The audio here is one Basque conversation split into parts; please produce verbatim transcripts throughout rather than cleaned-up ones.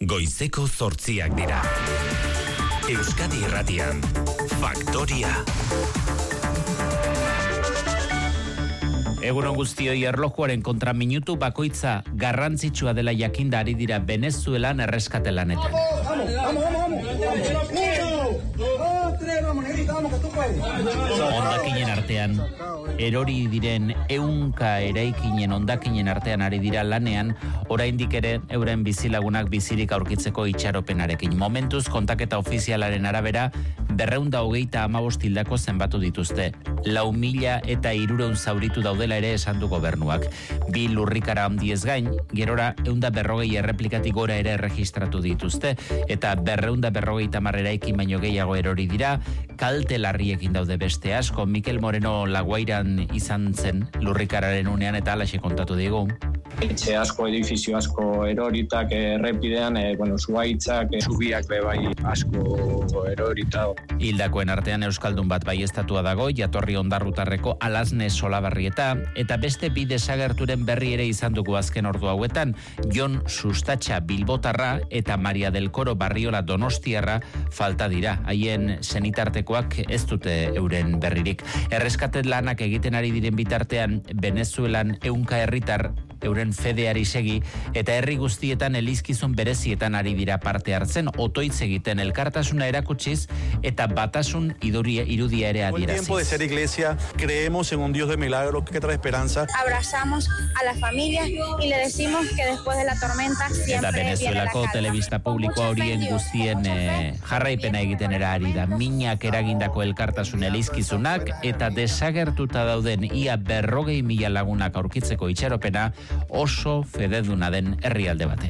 Goizeko zortziak dira. Euskadi Irratian, Faktoria. Egunon guztioi, erlojuaren kontra minutu bakoitza garrantzitsua dela jakinda ari dira Venezuelan erreskate lanetan. Hondakinen artean, erori diren ehunka eraikinen hondakinen artean ari dira lanean, oraindik ere euren bizilagunak bizirik aurkitzeko itxaropenarekin. Momentuz, kontaketa ofizialaren arabera, berrehun eta hogeita hamabost hildako zenbatu dituzte. Lau mila eta hirurehun zauritu daudela ere esan du gobernuak. Bi lurrikara handiez gain, gerora ehunda berrogei erreplikatik gora ere erregistratu dituzte, eta berreunda berrogeita hamar eraikin baino gehiago erori dira, kalte larriekin daude beste asko. Mikel Moreno Laguairan izan zen lurrikararen unean eta alaxe kontatu digu. Etxe asko, edifizio asko eroritak errepidean, e, bueno, zuaitzak, e, zubiak bebai asko erorita. Hildakoen artean euskaldun bat baieztatua dago, jatorri ondarrutarreko Alasne Solabarrieta, eta beste bi desagerturen berri ere izan dugu azken ordu hauetan, Jon Sustatxa Bilbotarra eta Maria del Coro Barriola Donostiarra falta dira. Haien senitartekoak ez dute euren berririk. Erreskatet lanak egiten ari diren bitartean, Venezuelan ehunka herritar euren fedeari segi, eta herri guztietan elizkizun berezietan ari dira parte hartzen, otoitz egiten elkartasuna erakutsiz, eta batasun iduria, irudia ere adieraziz. En el tiempo de ser iglesia, creemos en un Dios de milagro que trae esperanza. Abrazamos a las familias y le decimos que después de la tormenta siempre viene la calma. Eta Venezuelako telebista publikoa horien guztien eh, jarraipena egiten era ari da. Minak eragindako elkartasun elizkizunak, eta desagertuta dauden ia berrogei mila lagunak aurkitzeko itxaropena, oso fededuna den herrialde batean.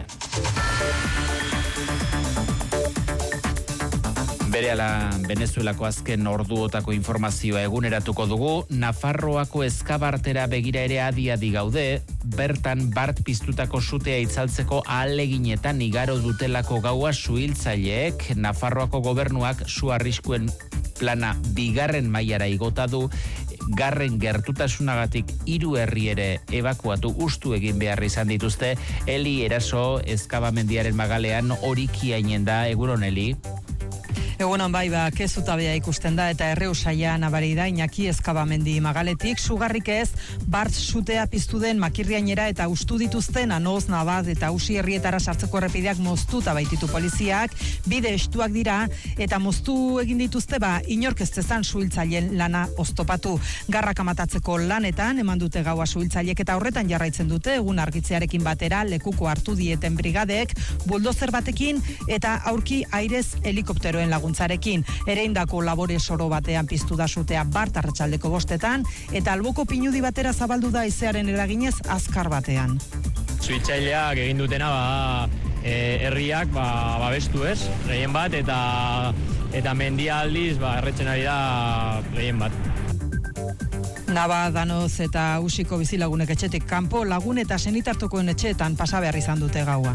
Berehala Venezuelako azken orduotako informazioa eguneratuko dugu. Nafarroako eskabartera begira ere adi-adi gaude, bertan bart piztutako sutea itzaltzeko ahaleginetan igaro dutelako gaua suhiltzaileek. Nafarroako gobernuak su arriskuen plana bigarren mailara igota du, garren gertutasunagatik hiru herri ere ebakuatu ustu egin behar izan dituzte. Eli Eraso eskabamendiaren magalean horikiainen da. Egunon, Eli? Egunon, bai, ba, kezutabea ikusten da eta erreusaia nabari da Iñaki Eskabamendi magaletik, sugarrik ez, bart sutea piztu den makirriainera eta ustu dituzten Anoz, Nabad eta Usi herrietara sartzeko errepideak moztuta baititu poliziak, bide estuak dira, eta moztu egin dituzte, ba, inork ez dezan suhiltzaileen lana oztopatu. Garrak amatatzeko lanetan, eman dute gaua suhiltzaileek eta horretan jarraitzen dute, egun argitzearekin batera, lekuko hartu dieten brigadek, buldozer batekin, eta aurki airez helikopteroen lagun zarekin. Ereindako labore soro batean piztu da sutea bart arratsaldeko bostetan, eta alboko pinudi batera zabaldu da haizearen eraginez azkar batean. Suhiltzaileak egin dutena ba, e, herriak ba, babestu ez, lehen bat, eta eta mendia aldiz ba, erretzen ari da lehen bat. Naba, Danoz eta Usiko bizilagunek etxetik kanpo, lagun eta senitartokoen etxeetan pasa behar izan dute gaua.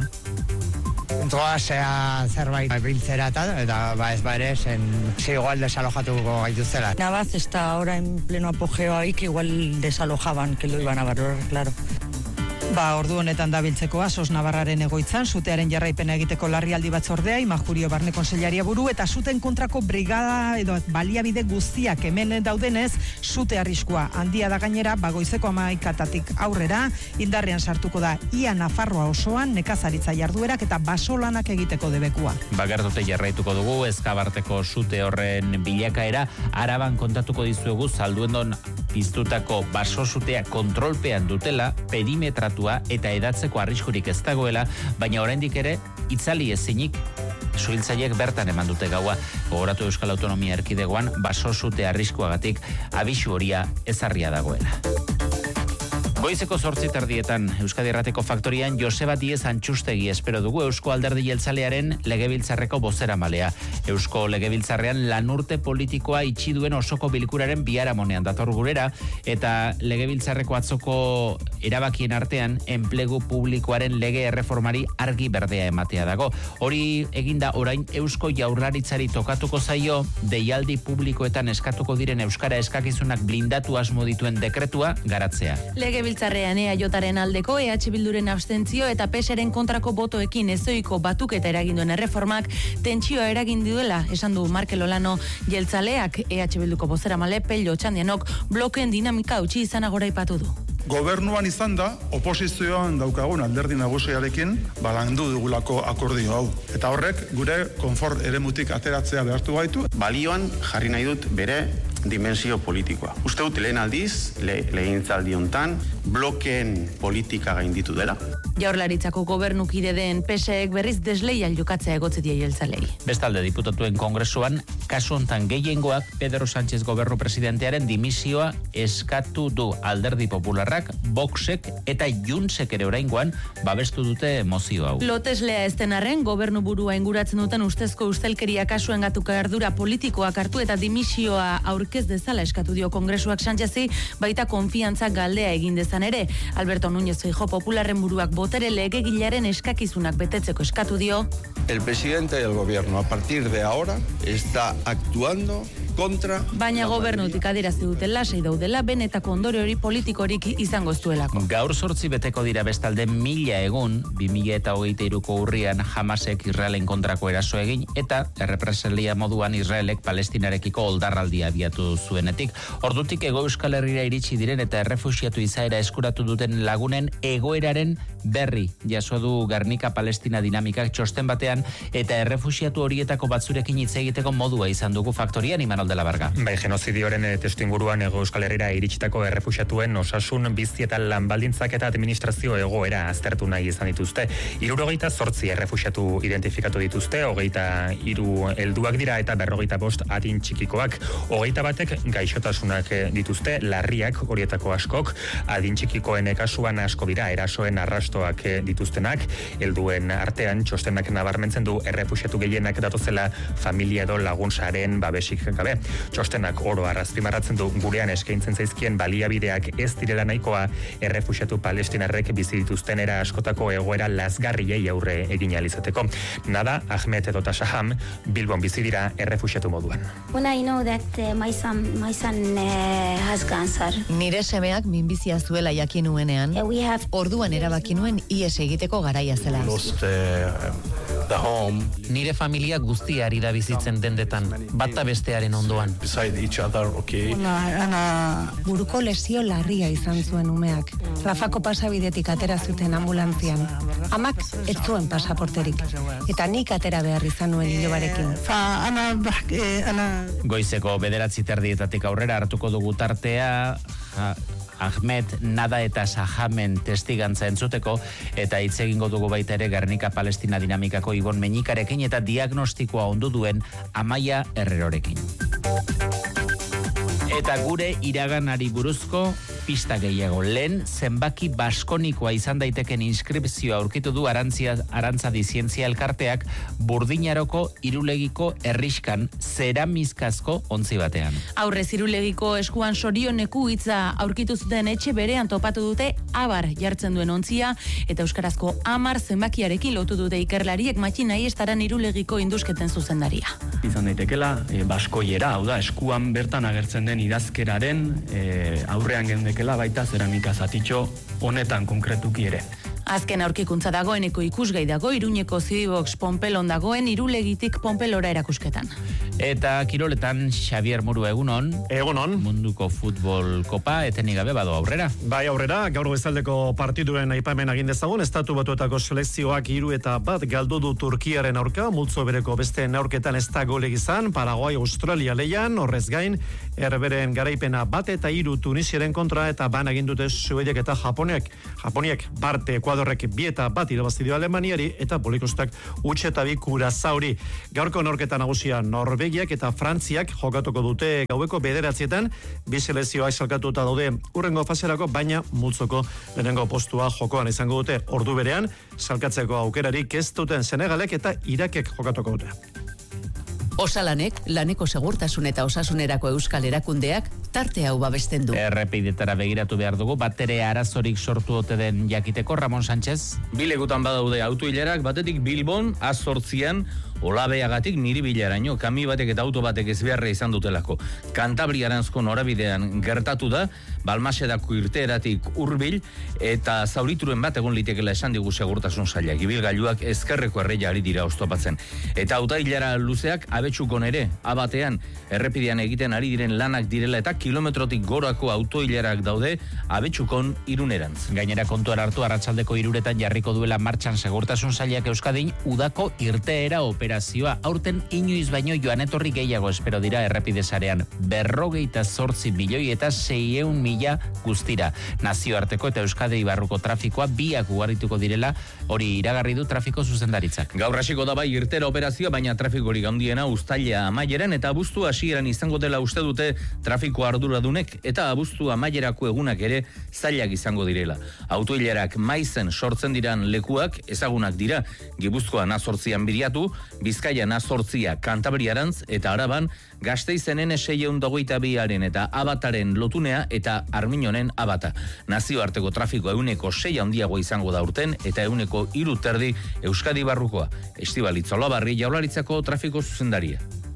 Zoazea zerbait biltzera eta, eta ba ez ba ere, zen si igual desalojatuko gaituztela. Navaz está ahora en pleno apogeo ahí, que igual desalojaban, que lo iban a valorar, claro. Ba, ordu honetan dabiltzeko Asos Navarraren egoitzan, sutearen jarraipena egiteko larrialdi batzordea, Imajurio Barne Konsellaria buru, eta suten kontrako brigada edo baliabide guztiak hemen daudenez, sute arriskua handia da gainera, bagoizeko hamaikatatik aurrera, indarrean sartuko da ia Nafarroa osoan, nekazaritza jarduerak eta basolanak egiteko debekua. Bagertote jarraituko dugu, eskabarteko sute horren bilakaera, Araban kontatuko dizuegu Zalduendon piztutako baso sutea kontrolpean dutela, perimetratu eta edatzeko arriskurik ez dagoela, baina oraindik ere itzali ezinik suhiltzaileek bertan eman dute gaua. Gogoratu Euskal Autonomia Erkidegoan baso sute arriskuagatik abisu horia ezarria dagoela. Goizeko zortzi tardietan Euskadi Irrateko Faktorian Joseba Diez Antxustegi espero dugu Eusko Alderdi Jeltzalearen legebiltzarreko bozeramalea. Eusko Legebiltzarrean lanurte politikoa itxi duen osoko bilkuraren biharamonean dator gurera, eta legebiltzarreko atzoko erabakien artean enplegu publikoaren lege erreformari argi berdea ematea dago. Hori eginda orain Eusko Jaurlaritzari tokatuko zaio deialdi publikoetan eskatuko diren euskara eskakizunak blindatu asmo dituen dekretua garatzea. Legebiltzarrean Legebiltzarrean E A Jaren aldeko, E H Bilduren abstentzio eta P S ren kontrako botoekin ezoiko batuketa eraginduen erreformak tentsioa eragin duela, esan du Markel Olano jeltzaleak. E H Bilduko bozeramale Pello Otxandianok blokeen dinamika utzi izanagora ipatu du. Gobernuan izan da, oposizioan daukagun alderdi nagusiarekin balandu dugulako akordio hau. Eta horrek gure konfort eremutik ateratzea behartu gaitu. Balioan jarri nahi dut bere dimensio politikoa. Uste dut lehen aldiz, le, legintzaldi hontan, blokeen politika gainditu dela. Jaurlaritzako gobernukide den P S ek berriz desleial jokatzea egotzi die jeltzalei. Bestalde diputatuen kongresuan, kasu hontan gehiengoak Pedro Sánchez gobernu presidentearen dimisioa eskatu du. Alderdi Popularrak, Voxek eta Juntsek ere oraingoan babestu dute mozio hau. Loteslea ez den arren, gobernu burua inguratzen duten ustezko ustelkeria kasuen gatuka ardura politikoak hartu eta dimisioa aurkez dezala eskatu dio kongresuak Sánchezi, baita konfiantza galdea egin dezan ere. Alberto Núñez Feijóo Popularren buruak botere legegilaren eskakizunak betetzeko eskatu dio. El presidente del gobierno a partir de ahora está actuando kontra... Baina gobernutik adierazi duten lasai daudela, benetako ondore hori politikorik izango ez duelako. Gaur sortzi beteko dira bestalde mila egun, bi mila eta hogeita hiruko urrian Hamasek Israelen kontrako eraso egin, eta errepresalia moduan Israelek Palestinarekiko oldarraldia abiatu zuenetik. Ordutik Hego Euskal Herrira iritsi diren eta errefuxiatu izaera eskuratu duten lagunen egoeraren berri jaso du Gernika Palestina dinamikak txosten batean, eta errefuxiatu horietako batzurekin hitz egiteko modua izan dugu Faktorian. Imanol de la Varga. Bai, genozidioaren testuinguruan Hego Euskal Herrira iritsitako errefuxiatuen osasun, bizi eta lanbaldintzak eta administrazio egoera aztertu nahi izan dituzte. Hirurogeita zortzi errefuxiatu identifikatu dituzte, hogeita hiru helduak dira eta berrogeita bost adin txikikoak. Hogeita batek gaixotasunak dituzte, larriak horietako askok, adin txikikoen kasuan asko dira erasoen arrastoak dituztenak, helduen artean txostenak nabarmentzen du errefuxiatu gehienak datozela familia edo lagunsaren babesik gabe. Txostenak oro arrazpimarratzen du gurean eskaintzen zaizkien baliabideak ez direla nahikoa errefuxiatu palestinarrek bizi dituzten era askotako egoera lazgarriei aurre egin ahal izateko. Nada, Ahmed edo Shaham Bilbon bizi dira errefuxiatu moduan. When I know that uh, my son, my son uh, has cancer. Nire semeak minbizia zuela jakin nuenean, uh, we have... orduan erabaki nuen ihes egiteko garaia zela. Lost, uh, the home. Nire familia guztia ari da bizitzen dendetan, bata bestearen ondoan. Beside each other, okay. Ana, ana... Buruko lesio larria izan zuen umeak. Rafako pasabidetik atera zuten ambulantzian. Amak ez zuen pasaporterik. Eta nik atera behar izan nuen ilobarekin. Fa, ana, eh, ana... Goizeko bederatzi terdietatik aurrera hartuko dugu tartea, ja, Ahmed, Nada eta Sahamen testigantza entzuteko, eta hitz egingo dugu baita ere Gernika Palestina dinamikako Ibon Meñikarekin eta diagnostikoa ondu duen Amaia Herrerorekin. Eta gure iraganari buruzko pista gehiago. Lehen, zenbaki baskonikoa izan daiteken inskripzioa aurkitu du Arantzia, Arantza Dizientzia elkarteak Burdinaroko Irulegiko herriskan zeramizkazko ontzi batean. Aurrez Irulegiko eskuan sorioneku hitza aurkitu zuten etxe berean topatu dute abar jartzen duen ontzia, eta euskarazko amar zenbakiarekin lotu dute ikerlariek matxina iestaran Irulegiko indusketen zuzendaria. Izan daitekela, e, baskoiera, hau da, eskuan bertan agertzen den idazkeraren e, aurrean gendekela baita zeramika zatitxo honetan konkretuki ere. Azken aurkikuntza dagoeneko ikusgai dago Iruñeko Zidibox Pompelon dagoen Irulegitik Pompelora erakusketan. Eta kiroletan Xavier Muru egunon. Egunon. Munduko futbol kopa etenik gabe bado aurrera. Bai aurrera, gaur bezaldeko partiduen aipamen egin dezagun, Estatu Batuetako selekzioak hiru eta bat galdu du Turkiaren aurka, multzo bereko beste neurketan ez da golik izan, Paraguay Australia leian, horrez gain, Herberen garaipena bat eta hiru Tunisiaren kontra eta ban egin dute Suediak eta Japoniak. Japoniak parte Ekuadorrek bi eta bat irabazi dio Alemaniari eta bolikostak utxe eta bi Kurazauri. Gaurko norketa nagusia Norvegiak eta Frantziak jokatuko dute gaueko bederatzietan, bi selekzioak salkatuta daude urrengo faserako, baina multzoko lehenengo postua jokoan izango dute. Ordu berean, salkatzeko aukerarik ez duten Senegalek eta Irakek jokatuko dute. Osalanek, laneko segurtasun eta osasunerako euskal erakundeak, tarte hau babesten du. Errepidetara begiratu behar dugu, bat ere arazorik sortu ote den jakiteko, Ramon Sánchez. Bilekutan badaude autoilerak, batetik Bilbon, azortzian, Olabeagatik Miribilaraino, kami batek eta auto batek ezbeharra izan dutelako. Kantabriaranzko norabidean gertatu da, Balmasedako irteeratik hurbil eta zaurituren bat egon litekela esan digu segurtasun sailak. Ibilgailuak ezkerreko erreia ari dira oztopatzen. Eta autoilara luzeak abetsukon ere, abatean, errepidean egiten ari diren lanak direla eta kilometrotik gorako autoilarak daude abetsukon irunerantz. Gainera kontuan hartu arratsaldeko iruretan jarriko duela martxan segurtasun sailak Euskadin udako irteera operazioa. Aurten inoiz baino joan etorri gehiago espero dira errepide sarean. Berrogeita zortzi milioi eta seiehun mila guztira. Nazioarteko eta Euskadi barruko trafikoa biak ugarrituko direla, hori iragarri du trafiko zuzendaritzak. Gaur hasiko da bai irtera operazioa, baina trafikorik handiena uztaila amaieran eta abuztu hasieran izango dela uste dute trafiko arduradunek eta abuztu amaierako egunak ere zailak izango direla. Autoilerak maizen sortzen diran lekuak ezagunak dira. Gipuzkoan azortzian biriatu, Bizkaia azortzia Kantabriarantz eta Araban Gasteizenen seiehun eta hogeita biaren eta Abataren lotunea eta Arminonen Abata. Nazioarteko trafiko ehuneko sei handiago izango da urten eta ehuneko hiru terdi Euskadi barrukoa. Estibalitz Olabarri, Jaurlaritzako trafiko zuzendaria.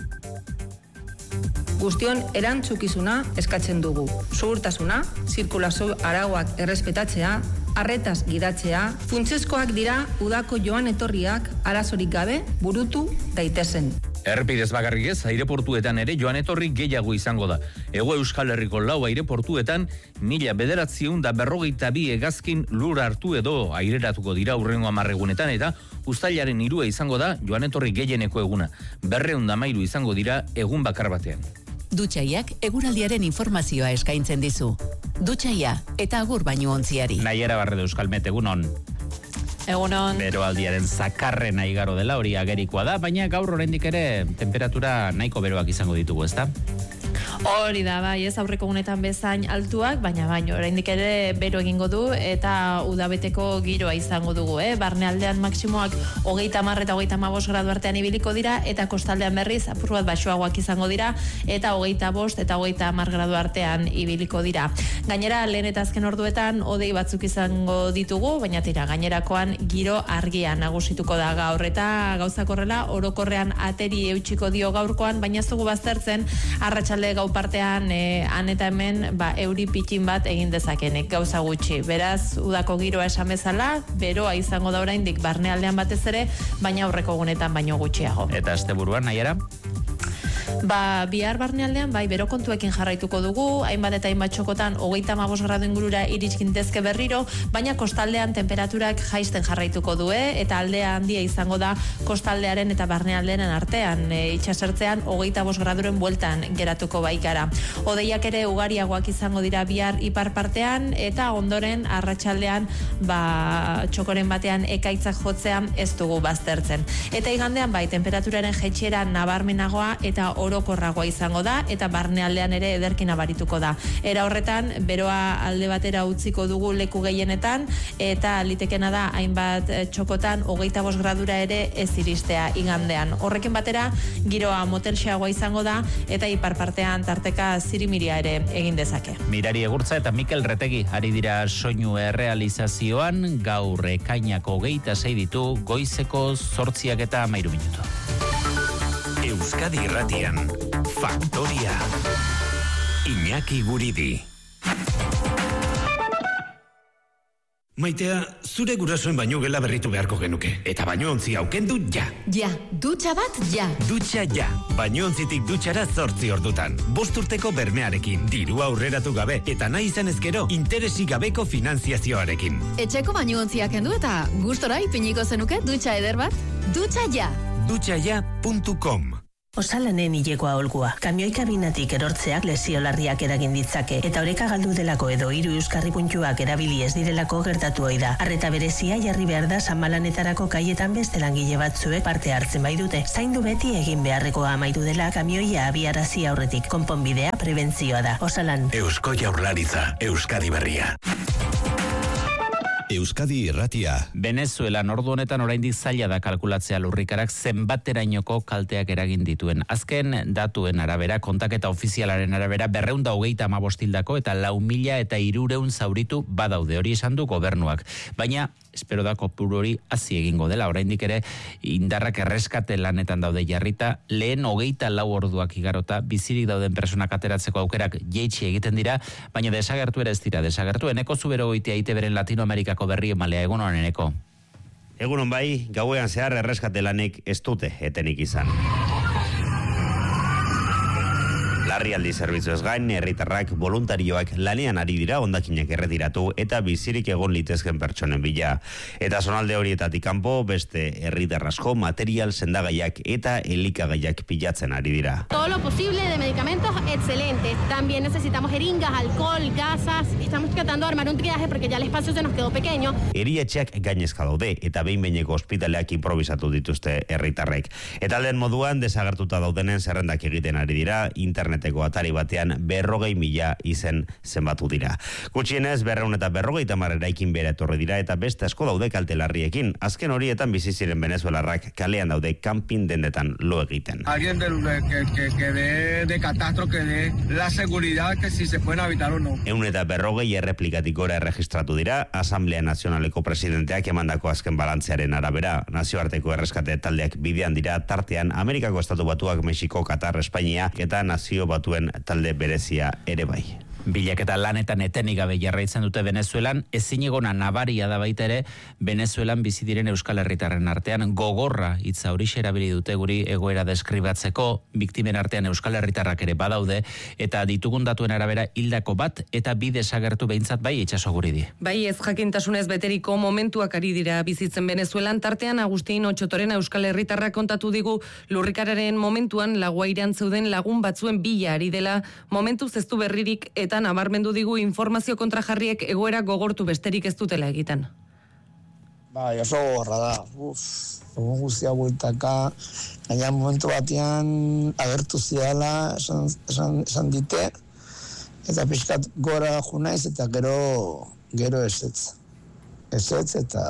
Guztion erantzukizuna eskatzen dugu. Zuhurtasuna, zirkulazio arauak errespetatzea, arretaz gidatzea, funtsezkoak dira udako joan etorriak arazorik gabe burutu daitezen. Errepidez bakarrik ez, aireportuetan ere joan etorri gehiago izango da. Hego Euskal Herriko lau aireportuetan mila bederatziehun da berrogeita bi hegazkin lur hartu edo aireratuko dira hurrengo hamarregunetan eta uztailaren hirua izango da joan etorri gehieneko eguna. Berrehun da hamairu izango dira egun bakar batean. Dutxaiak eguraldiaren informazioa eskaintzen dizu. Dutxaia eta agur baino ontziari. Naiera Barredo Euskalmet, egunon. Egunon. Beroaldiaren zakarren igaro dela hori agerikoa da, baina gaur oraindik ere temperatura nahiko beroak izango ditugu, ezta? Hori da, bai, ez aurreko gunetan bezain altuak, baina baino, oraindik ere bero egingo du eta udabeteko giroa izango dugu, eh? Barnealdean maksimoak hogeita hamar eta hogeita hamabost gradu artean ibiliko dira eta kostaldean berriz apur bat baxuagoak izango dira eta hogeita bost eta hogeita hamar gradu artean ibiliko dira. Gainera, lehen eta azken orduetan hodei batzuk izango ditugu, baina tira, gainerakoan giro argia nagusituko da gaur eta gauzak horrela orokorrean ateri eutxiko dio gaurkoan, baina ez dugu baztertzen arratsalde gau partean e, han eta hemen ba, euri pitin bat egin dezakenek gauza gutxi. Beraz, udako giroa esan bezala, beroa izango da oraindik barnealdean batez ere, baina aurreko gunetan baino gutxiago. Eta asteburuan, Naiara? Ba, bihar barnealdean, bai, bero kontuekin jarraituko dugu, hainbat eta hainbat txokotan hogeita hamabost gradu ingurura iritsgintezke berriro, baina kostaldean temperaturak jaisten jarraituko du, eta aldea handia izango da kostaldearen eta barnealdearen artean, e, itxasertzean hogeita bost graduren bueltan geratuko baikara. Odeiak ere ugariagoak izango dira bihar ipar partean, eta ondoren arratsaldean ba, txokoren batean ekaitzak jotzean ez dugu baztertzen. Eta igandean, bai, temperaturaren jetxera nabarmenagoa eta orokorragoa izango da eta barnealdean ere ederki nabarituko da. Era horretan, beroa alde batera utziko dugu leku gehienetan eta litekena da hainbat txokotan hogeita bost gradura ere ez iristea igandean. Horrekin batera, giroa motelxeagoa izango da eta ipar partean tarteka zirimiria ere egin dezake. Mirari Egurtza eta Mikel Retegi ari dira soinu errealizazioan, gaur ekainako hogeita sei ditu, goizeko zortziak eta hamairu minutu. Euskadi Irratian, Faktoria, Iñaki Guridi. Maitea, zure gurasoen baino gela berritu beharko genuke. Eta baino ontzi aukendu ja. Ja, dutxa bat, ja. Dutxa ja. Baino ontzitik dutxara zortzi ordutan. Bost urteko bermearekin, diru aurreratu gabe, eta nahi izan ezkero, interesik gabeko finanziazioarekin. Etxeko baino ontziak kendu eta gustora ipiniko zenuke dutxa eder bat? Dutxa ja. dutxaia puntu com. Osalanen hileko aholkua. Kamioi kabinatik erortzeak lesio larriak eragin ditzake eta oreka galdu delako edo hiru euskarri puntuak erabili ez direlako gertatu ohi da. Arreta berezia jarri behar da sanbalanetarako kaietan beste langile batzuek parte hartzen bai dute. Zaindu beti egin beharrekoa amaitu dela kamioia abiarazi aurretik. Konponbidea prebentzioa da. Osalan. Eusko Jaurlaritza, Euskadi Berria. Euskadi Irratia. Venezuelan ordu honetan oraindik zaila da kalkulatzea lurrikarak zenbaterainoko kalteak eragin dituen. Azken datuen arabera, kontaketa ofizialaren arabera, berrehun eta hogeita hamabost hildako eta lau mila eta hirurehun zauritu badaude, hori esan du gobernuak. Baina, espero da kopuru hori hazi egingo dela, oraindik ere indarrak erreskate lanetan daude jarrita, lehen hogeita lau orduak igarota, bizirik dauden personak ateratzeko aukerak jeitsi egiten dira, baina desagertu ere ez dira, desagertu. Eneko Zubero goitia I T Beren Latinoamerikako berri emalea, egun honen Eneko. Egunon bai, gauean zehar erreskate lanek ez dute etenik izan. Larrialdi zerbitzuez gain, herritarrak voluntarioak lanean ari dira hondakinak erretiratu eta bizirik egon litezken pertsonen bila. Eta zonalde horietatik kanpo beste herritar asko material sendagaiak eta elikagaiak pilatzen ari dira. Todo lo posible de medicamentos, excelente. También necesitamos jeringas, alcohol, gasas. Estamos tratando de armar un triaje porque ya el espacio se nos quedó pequeño. Erietxeak gainezka daude eta behin-behineko ospitaleak improvisatu dituzte herritarrek. Eta alden moduan desagertuta daudenen zerrendak egiten ari dira, internet atari batean berrogei mila izen zenbatu dira. Gutxienez, berreun eta berrogei tamar eraikin bere etorri dira eta beste asko daude kalte larriekin. Azken horietan bizi ziren venezuelarrak kalean daude kanpin dendetan lo egiten. Alguien de, que, que, que de, de catastro que de la seguridad que si se pueden habitar o no. Eun eta berrogei erreplikatik gora erregistratu dira, Asamblea Nazionaleko presidenteak emandako azken balantzearen arabera, nazioarteko erreskate taldeak bidean dira, tartean Amerikako Estatu Batuak, Mexiko, Katar, Espainia eta nazio batuen talde berezia ere bai. Bilaketa lanetan etenik gabe jarraitzen dute Venezuelan, ezinegona nabaria da baita ere Venezuelan bizi diren euskal herritarren artean gogorra hitza horixe erabili dute guri egoera deskribatzeko, biktimen artean euskal herritarrak ere badaude eta ditugun datuen arabera hildako bat eta bi desagertu behintzat bai itxaso guri di. Bai, ez jakintasunez beteriko momentuak ari dira bizitzen Venezuelan, tartean Agustin Otxotorena euskal herritarrak kontatu digu lurrikararen momentuan Laguairan zeuden lagun batzuen bila ari dela, momentuz ez du berririk eta nabarmendu digu informazio kontrajarriek egoera gogortu besterik ez dutela egiten. Bai, oso gogorra da. Uf, egun guztia bueltaka, gaina momentu batean agertu ziala, esan, esan, esan dite, eta pixkat gora junaiz, eta gero, gero esetz. Esetz eta,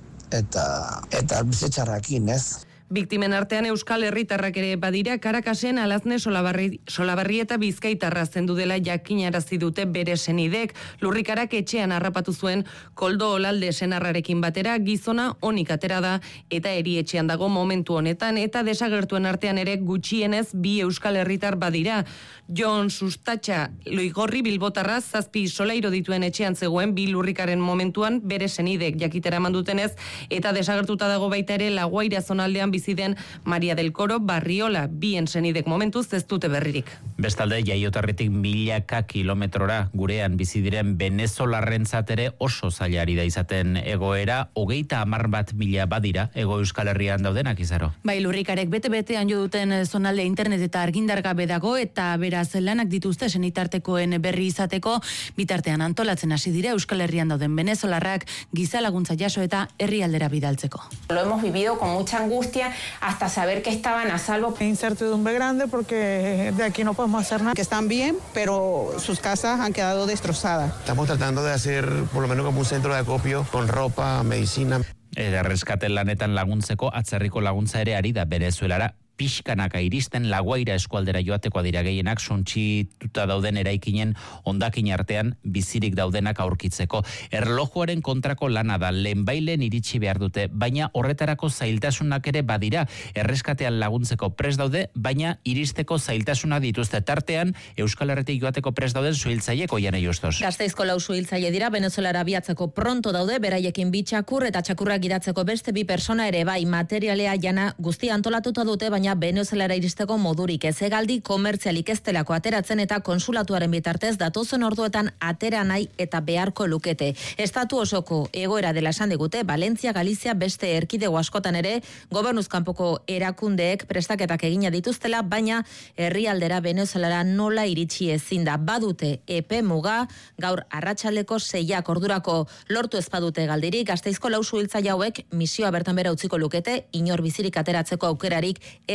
eta, eta bizetxarrakin, ez? Biktimen artean euskal herritarrak ere badira, Karakasen Alazne Solabarri, Solabarri eta Bizkaitarra zendu dela jakinarazi dute bere senidek, lurrikarak etxean harrapatu zuen Koldo Olalde senarrarekin batera, gizona onik atera da eta erietxean dago momentu honetan eta desagertuen artean ere gutxienez bi euskal herritar badira. Jon Sustatxa Loigorri Bilbotarra zazpi solairo dituen etxean zegoen bi lurrikaren momentuan bere senidek jakitera mandutenez eta desagertuta dago baita ere Laguaira zonaldean biziden Maria del Coro Barriola, bien senidek momentuz ez dute berririk. Bestalde, jaiotarritik milaka kilometrora gurean bizi diren venezolarrentzat ere oso zailari da izaten egoera, hogeita hamar bat mila badira, ego Euskal Herrian daudenak izaro. Bai, lurrikarek bete-betean jo duten zonalde internet eta argindargabe dago eta beraz lanak dituzte senitartekoen berri izateko, bitartean antolatzen hasi dira Euskal Herrian dauden venezolarrak giza laguntza jaso eta herrialdera bidaltzeko. Lo hemos vivido con mucha angustia hasta saber que estaban a salvo. Incertidumbre grande porque de aquí no podemos hacer nada. Que están bien, pero sus casas han quedado destrozadas. Estamos tratando de hacer por lo menos como un centro de acopio con ropa, medicina. Eta erreskate lanetan laguntzeko atzerriko laguntza ere ari da Venezuelara pixkanaka iristen Laguaira eskualdera joateko dira gehienak suntsituta dauden eraikinen hondakin artean bizirik daudenak aurkitzeko. Erlojuaren kontrako lana da, lehenbailen iritsi behar dute, baina horretarako zailtasunak ere badira. Erreskatean laguntzeko prest daude, baina iristeko zailtasuna dituzte tartean Euskal Herretik joateko prest dauden suhiltzaieko janei justos. Gasteizko lau suhiltzaile dira Venezuelara biatzeko pronto daude, beraiekin bi txakur eta txakurrak gidatzeko beste bi persona ere bai, materialea jana guztia antolatuta dute, baina Venezuelara iristeko modurik ez, egaldi komertzialik ez delako ateratzen eta konsulatuaren bitartez datozen orduetan atera nahi eta beharko lukete. Estatu osoko egoera dela esan digute, Valentzia, Galizia, beste erkidego askotan ere gobernuzkanpoko erakundeek prestaketak egina dituztela, baina herrialdera Venezuelara nola iritsi ezin da. Badute epe muga, gaur arratsaldeko seiak ordurako lortu ez badute galdirik, Gasteizko lau suhiltzaile hauek misioa bertan bera utziko lukete, inor bizirik ateratzeko aukerarik ez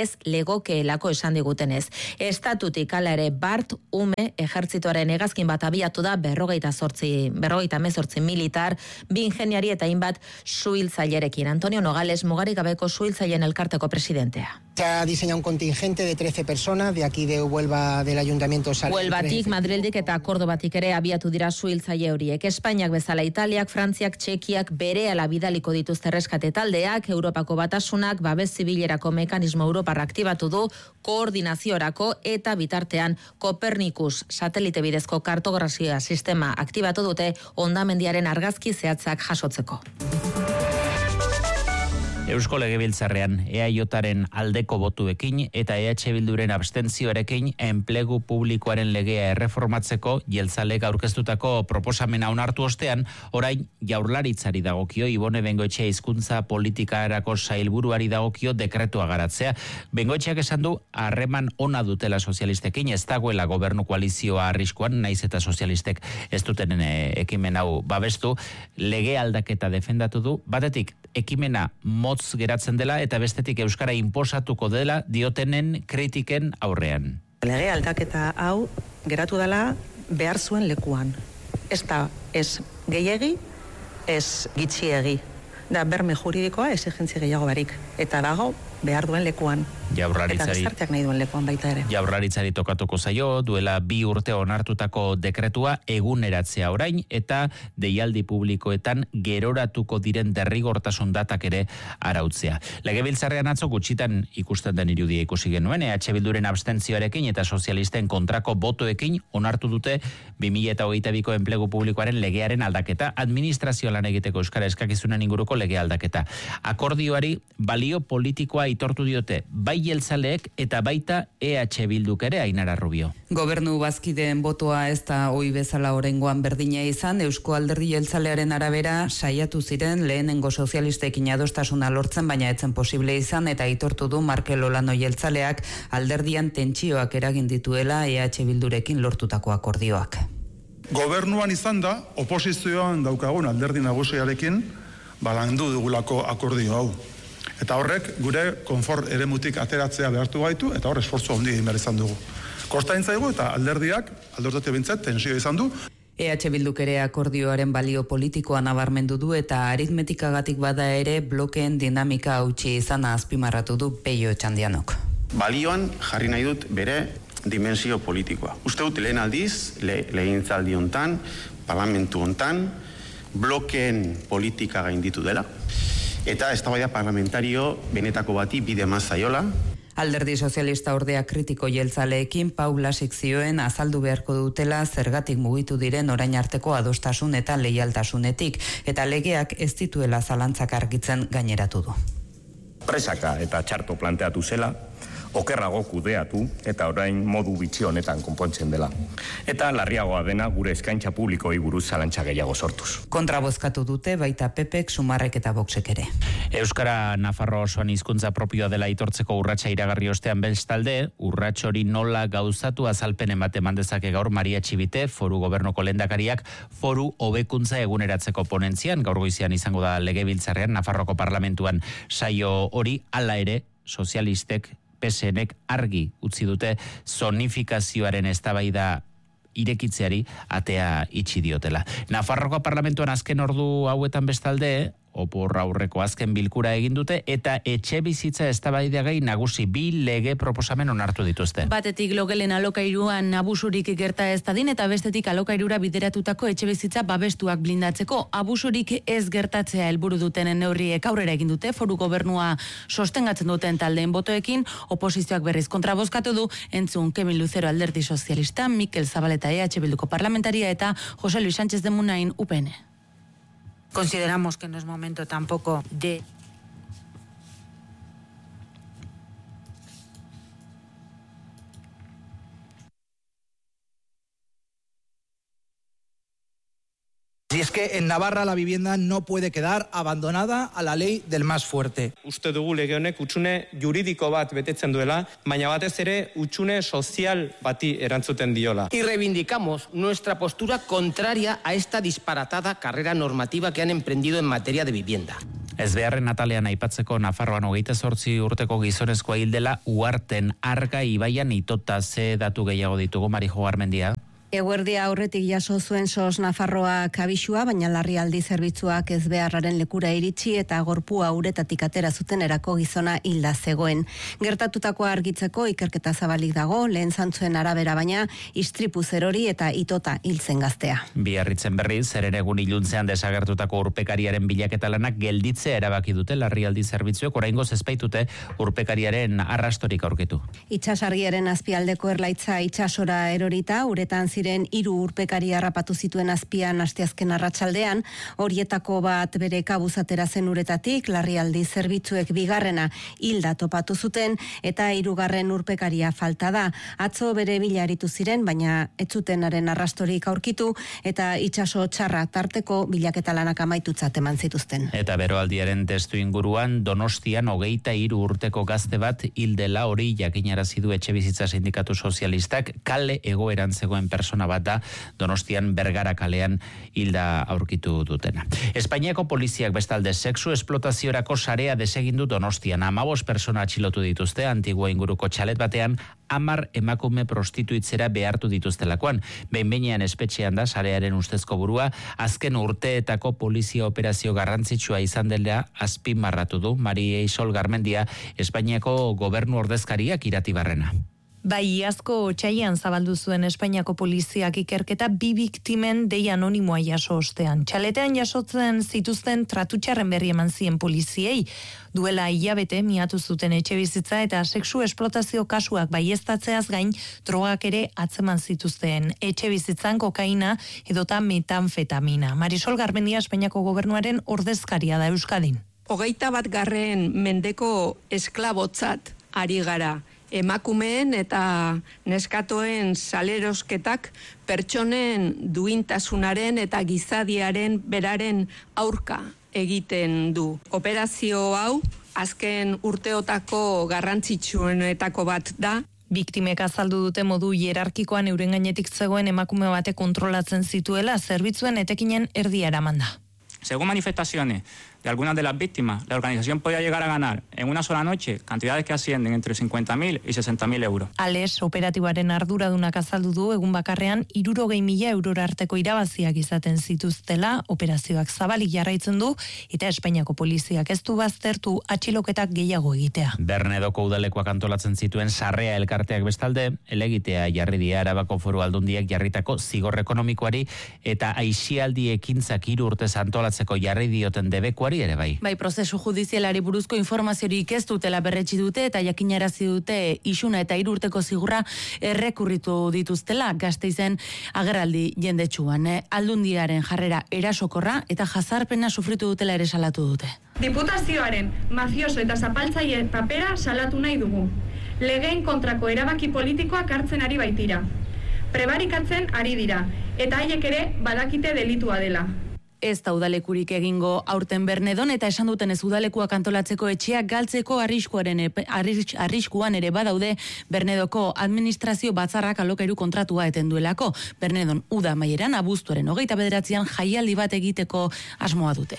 ez legokeelako esan digutenez. Estatutik ala ere Bart Ume ejertzitoaren hegazkin bat abiatu da berrogeita zortzi, berrogeita mezortzi militar, bi ingeniari eta hainbat suhiltzailerekin. Antonio Nogales, mugarik gabeko suhiltzaileen elkarteko presidentea. Se ha diseñado un contingente de trece personas de aquí de Huelva del Ayuntamiento Sal. Huelvatik, Madrildik eta Kordobatik ere abiatu dira suhiltzaile horiek. Espainiak bezala Italiak, Frantziak, Txekiak berehala bidaliko dituzte erreskate taldeak, Europako Batasunak babes zibilerako mekanismo Europarra aktibatu du koordinaziorako eta bitartean Kopernikus satelite bidezko kartografia sistema aktibatu dute hondamendiaren argazki zehatzak jasotzeko. Eusko Legebiltzarrean E A Jaren aldeko botuekin eta E H Bilduren abstentzioarekin enplegu publikoaren legea erreformatzeko jeltzalek aurkeztutako proposamena onartu ostean, orain Jaurlaritzari dagokio Ibone Bengoetxea hizkuntza politikarako sailburuari dagokio dekretua garatzea. Bengoetxeak esan du harreman ona dutela sozialistekin, ez dagoela gobernu koalizioa arriskuan, naiz eta sozialistek ez duten e, ekimen hau babestu, lege aldaketa defendatu du, batetik ekimena motz geratzen dela eta bestetik euskara inposatuko dela diotenen kritiken aurrean. Lege aldaketa hau geratu dela behar zuen lekuan. Ez da ez gehiegi, ez gitxiegi. Da berme juridikoa exigentzia gehiago barik. Eta dago behar duen lekuan. Jaurlaritzari, eta gizarteak nahi duen lekuan baita ere. Jaurlaritzari tokatuko zaio, duela bi urte onartutako dekretua eguneratzea orain eta deialdi publikoetan geroratuko diren derrigortasun datak ere arautzea. Legebiltzarrean atzo gutxitan ikusten den irudia ikusi genuen, E H Bilduren abstentzioarekin eta sozialisten kontrako botoekin onartu dute bi mila hogeita biko enplegu publikoaren legearen aldaketa, administrazio lan egiteko euskara eskakizunen inguruko lege aldaketa. Akordioari balio politikoa aitortu diote bai jeltzaleek eta baita E H Bilduk ere, Ainara Rubio. Gobernu bazkideen botoa ez da ohi bezala oraingoan berdina izan, Eusko Alderdi Jeltzalearen arabera saiatu ziren lehenengo sozialistekin adostasuna lortzen, baina etzen posible izan eta aitortu du Markel Olano jeltzaleak alderdian tentsioak eragin dituela E H Bildurekin lortutako akordioak. Gobernuan izan da, oposizioan daukagun alderdi nagusiarekin balandu dugulako akordio hau. Eta horrek gure konfort eremutik ateratzea behartu gaitu eta hor esfortzu handi egin behar izan dugu. Kostain zaigu eta alderdiak, aldortate bintzat, tensio izan du. E H Bilduk ere akordioaren balio politikoa nabarmendu du eta aritmetikagatik bada ere blokeen dinamika hautsi izana azpimarratu du Peio Txandianok. Balioan jarri nahi dut bere dimensio politikoa. Uste dut lehen aldiz, le, legintzaldi hontan, parlamentu hontan, blokeen politika gainditu dela. Eta eztabaida parlamentario benetako bati bide emaz zaiola. Alderdi Sozialista ordea kritiko jeltzaleekin Paula Sikzioen azaldu beharko dutela zergatik mugitu diren orain arteko adostasun eta leialtasunetik eta legeak ez dituela zalantzak argitzen gaineratu du. Presaka eta txarto planteatu zela, okerrago kudeatu eta orain modu bitxi honetan konpontzen dela. Eta larriagoa dena gure eskaintza publikoei buruz zalantza gehiago sortuz. Kontrabozkatu dute baita Pepek, Sumarrek eta Voxek ere. Euskara Nafarroa osoan hizkuntza propioa dela aitortzeko urratsa iragarri ostean bestalde, urrats hori nola gauzatu azalpen emate mandezake gaur Maria Txibite, foru gobernoko lehendakariak foru hobekuntza eguneratzeko ponentzian, gaur goizean izango da Legebiltzarrean, Nafarroko parlamentuan saio hori, hala ere, sozialistek P S Nek argi utzi dute zonifikazioaren eztabaida irekitzeari atea itxi diotela. Nafarroko parlamentuan azken ordu hauetan bestalde, opor aurreko azken bilkura egin dute eta etxe bizitza eztabaidagai nagusi bi lege proposamen onartu dituzte. Batetik logelen alokairuan abusurik gerta ez dadin eta bestetik alokairura bideratutako etxe bizitza babestuak blindatzeko. Abusurik ez gertatzea helburu dutenen neurriek aurrera egin dute, foru gobernua sostengatzen duten taldeen botoekin, oposizioak berriz kontrabozkatu du, entzun Kemin Luzero Alderdi Sozialista, Mikel Zabaleta E H Bilduko parlamentaria eta Jose Luis Sánchez de Munain U P N. Consideramos que no es momento tampoco de... Y es que en Navarra la vivienda no puede quedar abandonada a la ley del más fuerte. Uste dugu lege honek hutsune juridiko bat betetzen duela, baina batez ere hutsune sozial bati erantzuten diola. Y reivindicamos nuestra postura contraria a esta disparatada carrera normativa que han emprendido en materia de vivienda. Ezbeharren atalean aipatzeko Nafarroan hogeita zortzi urteko gizonezkoa hildela Uharten Arga ibaian itota. Ze datu gehiago ditugu, Marijo Garmendia? Eguerdia aurretik jaso zuen SOS Nafarroak abisua, baina larrialdi zerbitzuak ezbeharraren lekura iritsi eta gorpua uretatik atera zuten erako gizona hilda zegoen. Gertatutakoa argitzeko ikerketa zabalik dago, lehen zantzuen arabera baina istripu zerori eta itota hiltzen gaztea. Biarritzen berriz, zeren egun iluntzean desagertutako urpekariaren bilaketa lanak gelditzea erabaki dute larrialdi zerbitzuek, oraingoz ezpaitute urpekariaren arrastorik aurkitu. Itsasargiaren azpialdeko erlaitza itsasora erorita, uretan ziren hiru urpekari harrapatu zituen azpian asteazken arratsaldean, horietako bat bere kabuz atera zen uretatik, larrialdi zerbitzuek bigarrena hilda topatu zuten eta hirugarren urpekaria falta da. Atzo bere bila aritu ziren, baina ez zutenaren arrastorik aurkitu eta itsaso txarra tarteko bilaketa lanak amaitutzat eman zituzten. Eta beroaldiaren testu inguruan Donostian hogeita hiru urteko gazte bat hildela, hori jakinarazi du Etxebizitza Sindikatu Sozialistak, kale egoeran zegoen persona bat da Donostian Bergara kalean hilda aurkitu dutena. Espainiako poliziak bestalde sexu esplotaziorako sarea desegindu Donostian. Amabos persona atxilotu dituzte Antigua inguruko txalet batean hamar emakume prostituitzera behartu dituztelakoan. Behin-behinean espetxean da sarearen ustezko burua, azken urteetako polizia operazio garrantzitsua izan dela azpimarratu du Maria Isol Garmendia, Espainiako gobernu ordezkariak Iratibarrena. Bai, iazko otsailean zabaldu zuen Espainiako poliziak ikerketa bi biktimen dei anonimoa jaso ostean. Txaletean jasotzen zituzten tratutxarren berri eman zien poliziei. Duela hilabete miatu zuten etxebizitza eta sexu esplotazio kasuak baieztatzeaz gain drogak ere atzeman zituzten. Etxebizitzan kokaina edota metanfetamina. Marisol Garmendia, Espainiako gobernuaren ordezkaria da Euskadin. Hogeita bat garren mendeko esklabotzat ari gara. Emakumeen eta neskatoen salerosketak pertsonen duintasunaren eta gizadiaren beraren aurka egiten du. Operazio hau azken urteotako garrantzitsuenetako bat da. Biktimek azaldu dute modu hierarkikoan euren gainetik zegoen emakume bate kontrolatzen zituela, zerbitzuen etekinen erdia eramanda. Según manifestaciones de algunas de las víctimas, la organización podía llegar a ganar en una sola noche cantidades que ascienden entre cincuenta mil y sesenta mil euros. Ales, operatiboaren arduradunak azaldu du egun bakarrean hirurogei mila eurora arteko irabaziak izaten zituztela, operazioak zabalik jarraitzen du eta Espainiako poliziak ez du baztertu atxiloketak gehiago egitea. Bernedoko udalekoak antolatzen zituen sarrea elkarteak bestalde, elegitea jarri dia Arabako Foru Aldundiak jarritako zigor ekonomikoari eta aisialdi ekintzak hiru urtez antolatzeko jarri dioten debekuari ere bai. Bai, prozesu judizialari buruzko informaziorik ez dutela berretsi dute eta jakinarazi dute isuna eta hiru urteko zigurra errekurritu dituztela Gasteizen agerraldi jendetsuan. Eh? Aldundiaren jarrera erasokorra eta jazarpena sufritu dutela ere salatu dute. Diputazioaren mafioso eta zapaltzaile papera salatu nahi dugu. Legeen kontrako erabaki politikoak hartzen ari baitira. Prebarikatzen ari dira eta haiek ere badakite delitua dela. Ez da udalekurik egingo aurten Bernedon eta esan duten ez udalekuak antolatzeko etxeak galtzeko arriskuaren arris, arriskuan ere badaude Bernedoko administrazio batzarrak alokairu kontratua eten duelako. Bernedon uda maieran abuztuaren hogeita bederatzean jaialdi bat egiteko asmoa dute.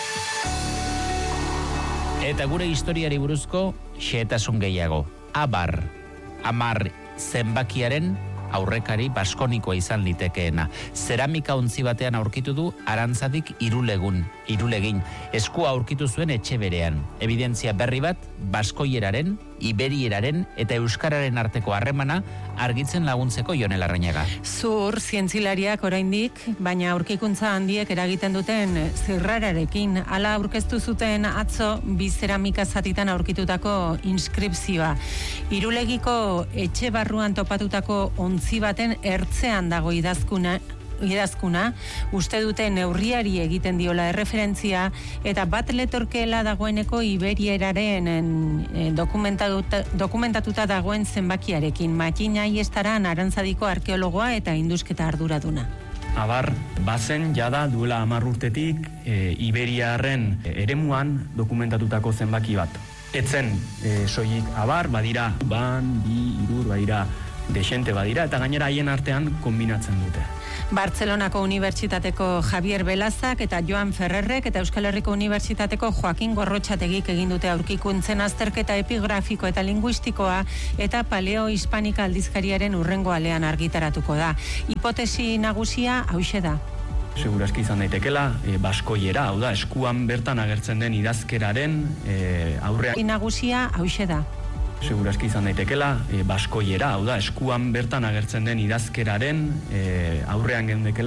Eta gure historiari buruzko xehetasun gehiago. Abar, amar zenbakiaren aurrekari baskonikoa izan litekeena. Zeramika ontzi batean aurkitu du Arantzadik irulegun, irulegin. Eskua aurkitu zuen etxe berean. Evidentzia berri bat, baskoieraren, iberieraren eta euskararen arteko harremana argitzen laguntzeko Jon Larrañaga. Zur zientzilariak oraindik, baina aurkikuntza handiek eragiten duten zirrararekin. Hala aurkeztu zuten atzo bi zeramika zatitan aurkitutako inskripzioa. Irulegiko etxe barruan topatutako ontzi baten ertzean dago idazkuna, idazkuna, uste dute neurriari egiten diola erreferentzia eta bat letorkeela dagoeneko iberieraren e, dokumentatuta, dokumentatuta dagoen zenbakiarekin. Matin Aiestaran Arantzadiko arkeologoa eta indusketa arduraduna. Abar, bazen jada duela hamar urtetik e, Iberiarren eremuan dokumentatutako zenbaki bat. Etzen e, soilik abar, badira ban, bi, irur, badira desente badira, eta gainera haien artean kombinatzen dute. Bartzelonako Unibertsitateko Javier Belazak eta Joan Ferrerrek eta Euskal Herriko Unibertsitateko Joaquin Gorrotxategik egin dute aurkikuntzen azterketa epigrafiko eta linguistikoa eta Paleo Hispanika aldizkariaren urrengo alean argitaratuko da. Hipotesi nagusia hauxe da. Segurazki izan daitekela, e, baskoiera, hau da, eskuan bertan agertzen den idazkeraren e, aurrean... Nagusia hauxe da. Segurazki izan daitekela, e, baskoiera, hau da, eskuan bertan agertzen den idazkeraren e, aurrean geundekela.